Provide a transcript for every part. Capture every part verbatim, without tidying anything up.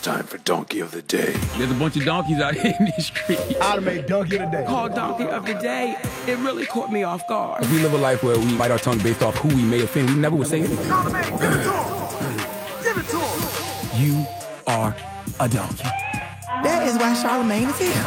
time for Donkey of the Day. There's a bunch of donkeys out here in these streets. I'd have made Donkey of the Day. Called Donkey of the Day. It really caught me off guard. If we live a life where we bite our tongue based off who we may offend, we never would say anything. Charlamagne, give it to him. Give it to him. You are a donkey. That is why Charlamagne is here.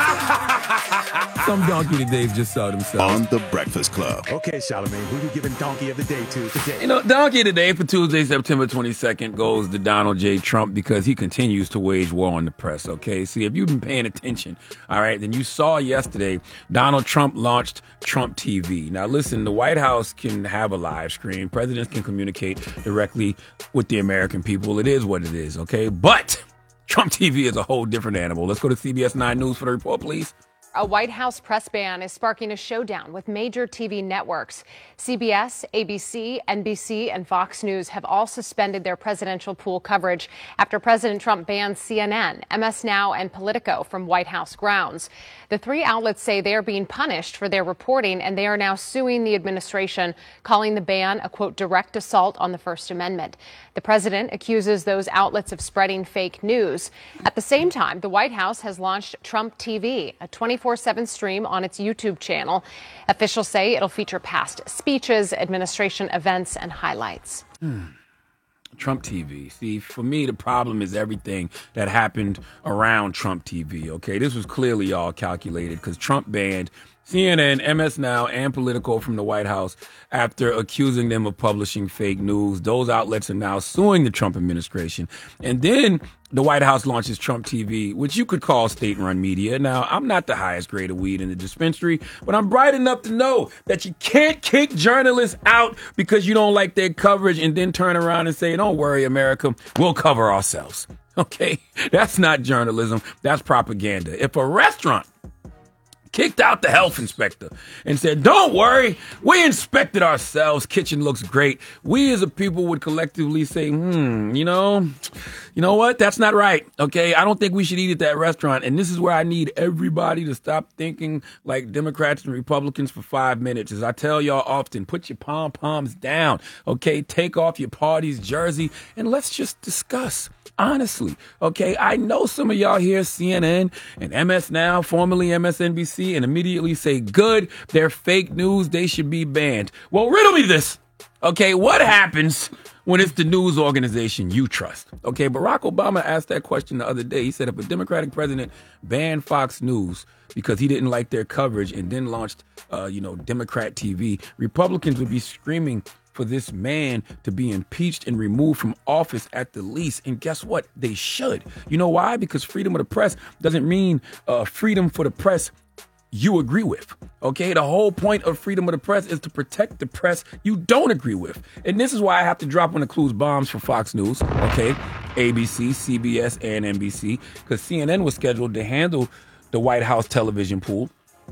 Some donkey todays just saw themselves. On The Breakfast Club. Okay, Charlamagne, who you giving Donkey of the Day to today? You know, donkey today for Tuesday, September twenty-second goes to Donald J. Trump because he continues to wage war on the press, okay? See, if you've been paying attention, all right, then you saw yesterday Donald Trump launched Trump T V. Now, listen, the White House can have a live screen. Presidents can communicate directly with the American people. It is what it is, okay? But Trump T V is a whole different animal. Let's go to C B S nine News for the report, please. A White House press ban is sparking a showdown with major T V networks. C B S, A B C, N B C, and Fox News have all suspended their presidential pool coverage after President Trump banned C N N, M S Now, and Politico from White House grounds. The three outlets say they are being punished for their reporting, and they are now suing the administration, calling the ban a, quote, direct assault on the First Amendment. The president accuses those outlets of spreading fake news. At the same time, the White House has launched Trump T V, a twenty-four seven stream on its YouTube channel. Officials say it'll feature past speeches, administration events, and highlights. Hmm. Trump T V. See, for me, the problem is everything that happened around Trump T V, okay? This was clearly all calculated because Trump banned C N N, M S Now, and Politico from the White House after accusing them of publishing fake news. Those outlets are now suing the Trump administration. And then the White House launches Trump T V, which you could call state-run media. Now, I'm not the highest grade of weed in the dispensary, but I'm bright enough to know that you can't kick journalists out because you don't like their coverage and then turn around and say, don't worry, America, we'll cover ourselves. Okay? That's not journalism. That's propaganda. If a restaurant kicked out the health inspector and said, don't worry, we inspected ourselves, kitchen looks great, we as a people would collectively say, hmm, you know, you know what, that's not right, okay? I don't think we should eat at that restaurant, and this is where I need everybody to stop thinking like Democrats and Republicans for five minutes. As I tell y'all often, put your pom-poms down, okay? Take off your party's jersey, and let's just discuss. Honestly, okay, I know some of y'all hear C N N and M S Now, formerly M S N B C, and immediately say, good, they're fake news, they should be banned. Well, riddle me this, okay, what happens when it's the news organization you trust? Okay, Barack Obama asked that question the other day. He said if a Democratic president banned Fox News because he didn't like their coverage and then launched, uh, you know, Democrat T V, Republicans would be screaming for this man to be impeached and removed from office at the least. And guess what? They should. You know why? Because freedom of the press doesn't mean uh, freedom for the press you agree with. Okay? The whole point of freedom of the press is to protect the press you don't agree with. And this is why I have to drop on the clues bombs for Fox News, okay? A B C, C B S, and N B C, because C N N was scheduled to handle the White House television pool.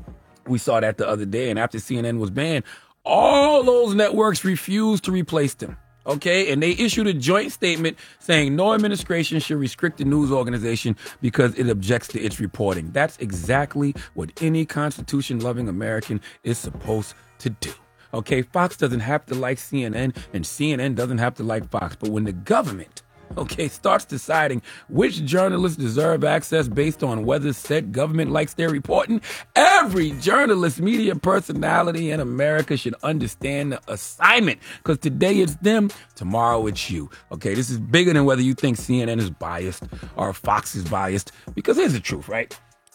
We saw that the other day, and after C N N was banned, all those networks refused to replace them, okay? And they issued a joint statement saying no administration should restrict the news organization because it objects to its reporting. That's exactly what any Constitution-loving American is supposed to do, okay? Fox doesn't have to like C N N, and C N N doesn't have to like Fox. But when the government, okay, starts deciding which journalists deserve access based on whether said government likes their reporting, every journalist, media personality in America should understand the assignment. Because today it's them, tomorrow it's you. Okay, this is bigger than whether you think C N N is biased or Fox is biased. Because here's the truth, right?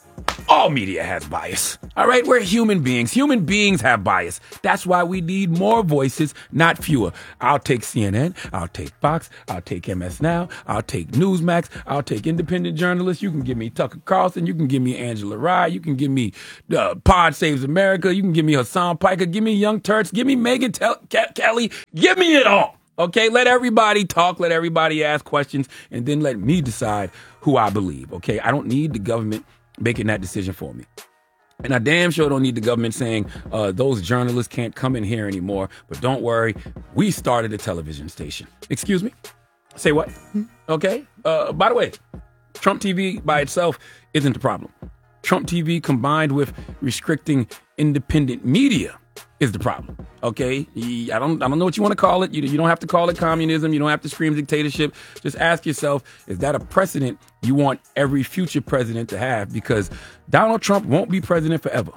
All media has bias. All right, we're human beings. Human beings have bias. That's why we need more voices, not fewer. I'll take C N N. I'll take Fox. I'll take M S Now. I'll take Newsmax. I'll take independent journalists. You can give me Tucker Carlson. You can give me Angela Rye. You can give me uh, Pod Saves America. You can give me Hassan Piker. Give me Young Turks. Give me Megyn Tel- Ke- Kelly. Give me it all. Okay, let everybody talk. Let everybody ask questions. And then let me decide who I believe. Okay, I don't need the government making that decision for me. And I damn sure don't need the government saying uh, those journalists can't come in here anymore. But don't worry, we started a television station. Excuse me? Say what? Okay. Uh, by the way, Trump T V by itself isn't the problem. Trump T V combined with restricting independent media is the problem. Okay, I don't I don't know what you want to call it. You, you don't have to call it communism. You don't have to scream dictatorship. Just ask yourself, is that a precedent you want every future president to have? Because Donald Trump won't be president forever.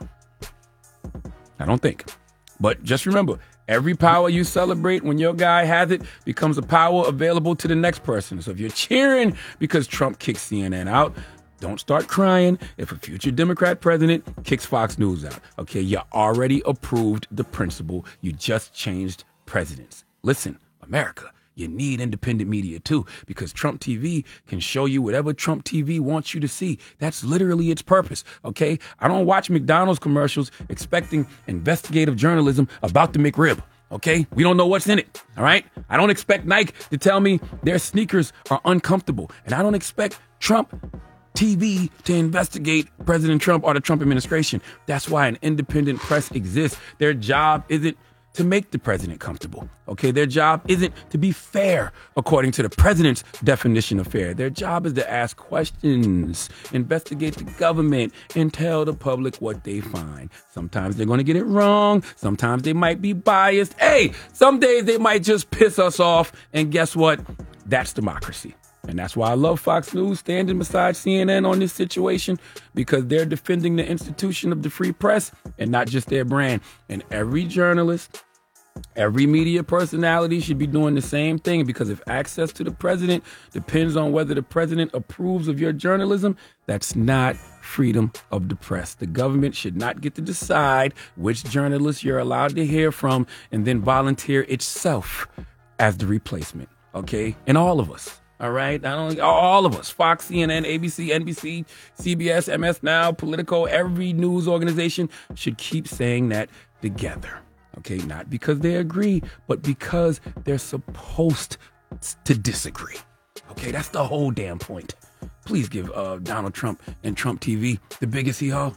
I don't think. But just remember, every power you celebrate when your guy has it becomes a power available to the next person. So if you're cheering because Trump kicks C N N out, don't start crying if a future Democrat president kicks Fox News out. Okay, you already approved the principle. You just changed presidents. Listen, America, you need independent media too, because Trump T V can show you whatever Trump T V wants you to see. That's literally its purpose, okay? I don't watch McDonald's commercials expecting investigative journalism about the McRib. Okay, we don't know what's in it, all right? I don't expect Nike to tell me their sneakers are uncomfortable, and I don't expect Trump T V to investigate President Trump or the Trump administration. That's why an independent press exists. Their job isn't to make the president comfortable. Okay, their job isn't to be fair according to the president's definition of fair. Their job is to ask questions, investigate the government, and tell the public what they find. Sometimes they're going to get it wrong. Sometimes they might be biased. Hey, some days they might just piss us off. And guess what? That's democracy. And that's why I love Fox News standing beside C N N on this situation, because they're defending the institution of the free press and not just their brand. And every journalist, every media personality should be doing the same thing, because if access to the president depends on whether the president approves of your journalism, that's not freedom of the press. The government should not get to decide which journalists you're allowed to hear from and then volunteer itself as the replacement. Okay? And all of us. All right, I don't. All of us, Fox, C N N, A B C, N B C, C B S, M S Now, Politico, every news organization should keep saying that together. Okay, not because they agree, but because they're supposed to disagree. Okay, that's the whole damn point. Please give uh, Donald Trump and Trump T V the biggest hee-haw.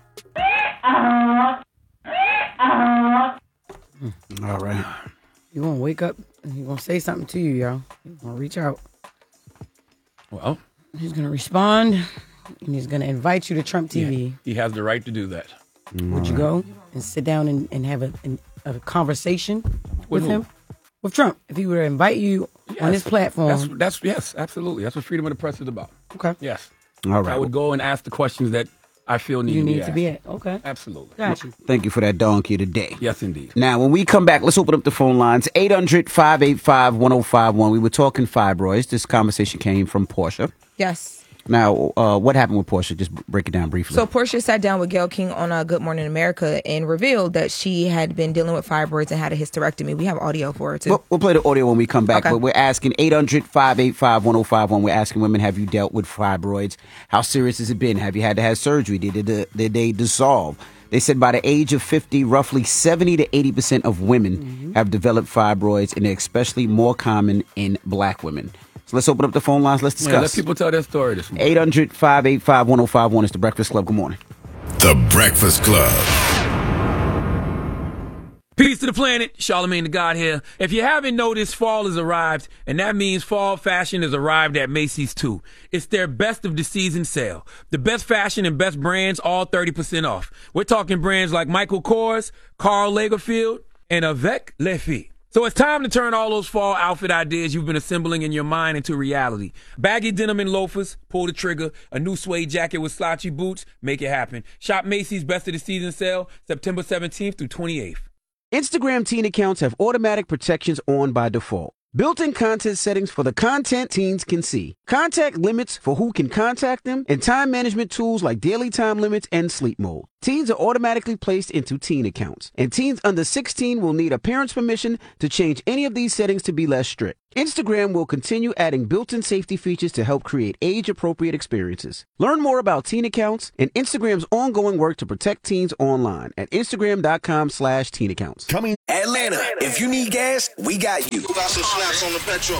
All right. You gonna wake up and he gonna say something to you, y'all. He's gonna reach out. Well, he's going to respond, and he's going to invite you to Trump T V. Yeah, he has the right to do that. Mm, Would you go and sit down and, and have a, an, a conversation with, with him? With Trump. If he were to invite you yes. on his platform. That's, that's Yes, absolutely. That's what freedom of the press is about. Okay. Yes. All right. I would go and ask the questions that I feel need you to be need asked. to be at. Okay. Absolutely. Got you. Thank you for that donkey today. Yes, indeed. Now, when we come back, let's open up the phone lines. eight hundred, five eight five, one oh five one. We were talking fibroids. This conversation came from Portia. Yes. Now, uh, what happened with Portia? Just break it down briefly. So Portia sat down with Gayle King on uh, Good Morning America and revealed that she had been dealing with fibroids and had a hysterectomy. We have audio for her, too. We'll, we'll play the audio when we come back, okay. but we're asking eight hundred, five eight five, one oh five one. We're asking women, have you dealt with fibroids? How serious has it been? Have you had to have surgery? Did, did, did they dissolve? They said by the age of fifty, roughly seventy to eighty percent of women mm-hmm. have developed fibroids, and they're especially more common in black women. So let's open up the phone lines. Let's discuss. Yeah, let people tell their story this morning. eight hundred, five eight five, one oh five one is the Breakfast Club. Good morning. The Breakfast Club. Peace to the planet. Charlamagne the God here. If you haven't noticed, fall has arrived, and that means fall fashion has arrived at Macy's too. It's their best of the season sale. The best fashion and best brands, all thirty percent off. We're talking brands like Michael Kors, Karl Lagerfeld, and Avec Les Filles. So it's time to turn all those fall outfit ideas you've been assembling in your mind into reality. Baggy denim and loafers, pull the trigger. A new suede jacket with slouchy boots, make it happen. Shop Macy's best of the season sale, September seventeenth through twenty-eighth. Instagram teen accounts have automatic protections on by default. Built-in content settings for the content teens can see. Contact limits for who can contact them, and time management tools like daily time limits and sleep mode. Teens are automatically placed into teen accounts, and teens under sixteen will need a parent's permission to change any of these settings to be less strict. Instagram will continue adding built-in safety features to help create age-appropriate experiences. Learn more about teen accounts and Instagram's ongoing work to protect teens online at Instagram.com slash teen accounts. Coming Atlanta, if you need gas, we got you. Got some snaps on the petrol.